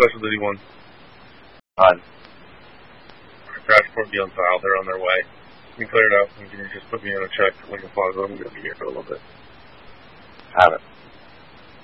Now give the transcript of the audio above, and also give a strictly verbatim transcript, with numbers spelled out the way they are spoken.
Special Duty one. On. Crash report be on file. They're on their way. You can clear it out, and you can just put me on a check. We can pause it. I'm going to be here for a little bit. Have it.